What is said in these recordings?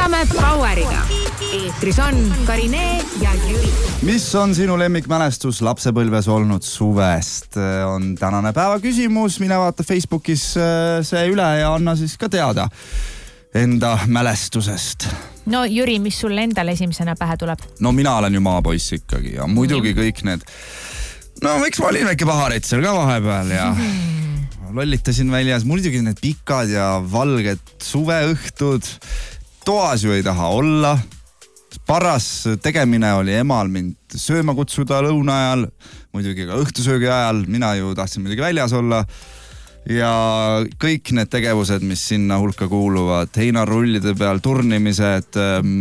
Võtame Poweriga. Eetris on Karine ja Jüri. Mis on sinu lemmikmälestus lapsepõlves olnud suvest? On tänane päeva küsimus. Mine vaata Facebookis see üle ja anna siis ka teada enda mälestusest. No Jüri, mis sulle endale esimesena pähe tuleb? No mina olen ju maapoiss ikkagi ja muidugi kõik need... No miks ma olin väike paharitsel ka vahepeal ja... Lollitasin väljas, muidugi need pikad ja valged suveõhtud. Toas ju ei taha olla. Paras tegemine oli emal mind sööma kutsuda lõuna ajal, muidugi ka õhtusöögi ajal. Mina ju tahtsin muidugi väljas olla. Ja kõik need tegevused, mis sinna hulka kuuluvad, heinarullide peal turnimised,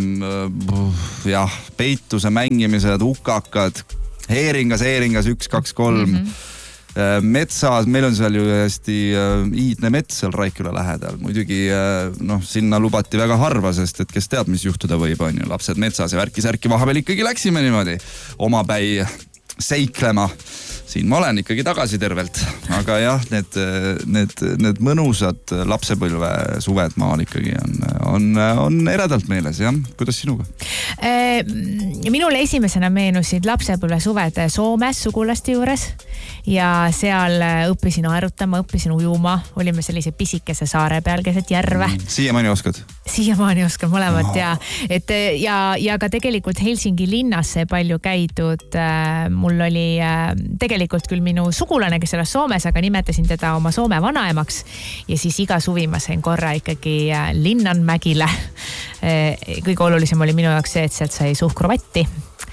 peituse mängimised, ukakad, heeringas 1, 2, 3. Metsas, meil on seal ju hästi iidne mets seal Raiküla lähedal. Muidugi sinna lubati väga harva, sest et kes teab, mis juhtuda võib, on ju lapsed metsas ja värki-särki vahepeal ikkagi läksime niimoodi omapäi seiklema. Siin ma olen ikkagi tagasi tervelt, aga jah, need mõnusad lapsepõlve suved maal ikkagi on eredalt meeles, jah? Kuidas sinuga? Minule esimesena meenusid lapsepõlve suved Soomes sugulaste juures ja seal õppisin aerutama, õppisin ujuma, olime sellise pisikese saare peal keset järve. Siiamaani oskad? Siiamaani oskan mõlemat ja ka tegelikult Helsingi linnasse palju käidud. Mul oli tegelikult küll minu sugulane, kes elas Soomes, aga nimetasin teda oma Soome vanaemaks ja siis iga suvi ma sain korra ikkagi Linnanmägile. Kõige olulisem oli minu jaoks see, et sealt sai suhkruvatti.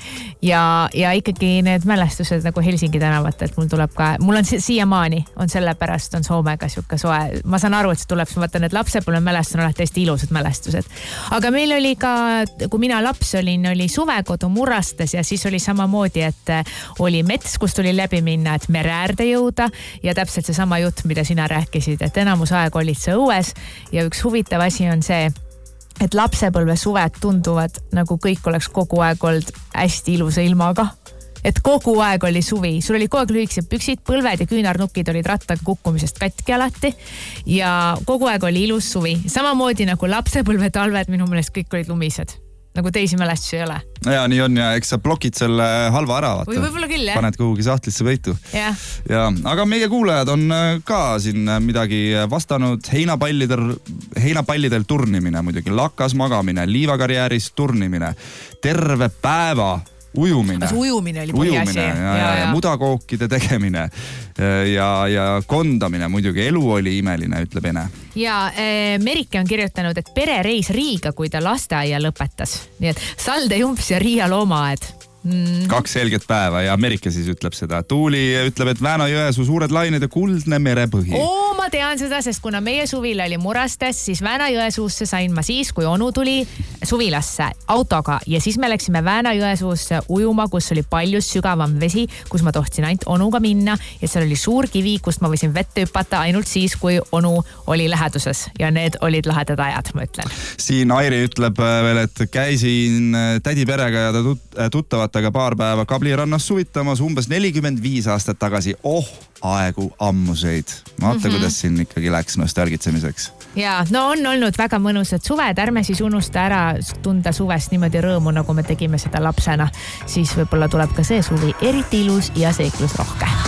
Ja ikkagi need mälestused nagu Helsingi tänavat, et mul on siiamaani on sellepärast on Soomega siuke soe. Ma saan aru, et see tuleb, vaata need lapsepõlve mälestused on alati hästi ilusad mälestused. Aga meil oli ka, kui mina laps olin, oli suvekodu Murastes ja siis oli samamoodi, et oli mets, kus tuli läbi minna, et mere äärde jõuda ja täpselt see sama jutt, mida sina rääkisid, et enamus aeg olid see õues ja üks huvitav asi on see, et lapsepõlve suved tunduvad nagu kõik oleks kogu aeg olnud hästi ilusa ilmaga. Et kogu aeg oli suvi. Sul oli kogu aeg lühikesed püksid, põlved ja küünarnukid olid rattaga kukkumisest katki alati ja kogu aeg oli ilus suvi. Samamoodi nagu lapsepõlve talved, minu meelest kõik olid lumised. Nagu teisi mälestusi ei ole. Ja nii on ja eks sa blokid selle halva ära. Vaata. Võib-olla küll, jah. Paned kuhugi sahtlisse võitu. Ja. Aga meie kuulajad on ka siin midagi vastanud. Heinapallidel turnimine muidugi, lakas magamine, liivakarjääris turnimine, terve päeva ujumine. Kas ujumine oli põhiasi? Ja mudakookide tegemine ja kondamine muidugi. Elu oli imeline, ütleb Ene. Ja Merike on kirjutanud, et perereis Riiga, kui ta lasteaia lõpetas. Nii et Salde Jumps ja Riia loomaaed. 2 selget päeva ja Merike siis ütleb seda. Tuuli ütleb, et Väänajõesuu suured lained ja kuldne merepõhi. Ma tean seda, sest kuna meie suvil oli Murastes, siis Väänajõesuusse sain ma siis, kui onu tuli suvilasse autoga ja siis me läksime Väänajõesuusse ujuma, kus oli palju sügavam vesi, kus ma tohtsin ainult onuga minna ja seal oli suur kivi, kust ma võisin vette hüpata ainult siis, kui onu oli läheduses ja need olid lahedad ajad, ma ütlen. Siin Airi ütleb veel, et käisin tädi perega ja ta tuttavatega paar päeva Kablirannas suvitamas umbes 45 aastat tagasi. Aegu ammuseid. Vaata, kuidas siin ikkagi läks nostalgitsemiseks. Ja, on olnud väga mõnusad suved. Ärme siis unusta ära tunda suvest niimoodi rõõmu, nagu me tegime seda lapsena. Siis võib-olla tuleb ka see suvi eriti ilus ja seiklus rohke.